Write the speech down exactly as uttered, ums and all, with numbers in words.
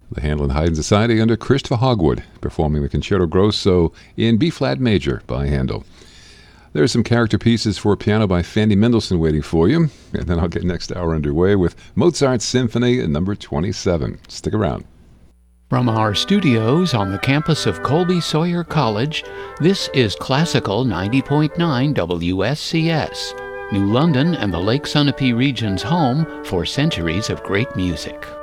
The Handel and Haydn Society under Christopher Hogwood, performing the Concerto Grosso in B-flat major by Handel. There's some character pieces for piano by Fanny Mendelssohn waiting for you, and then I'll get next hour underway with Mozart's Symphony number twenty-seven. Stick around. From our studios on the campus of Colby Sawyer College, this is Classical ninety point nine W S C S, New London and the Lake Sunapee region's home for centuries of great music.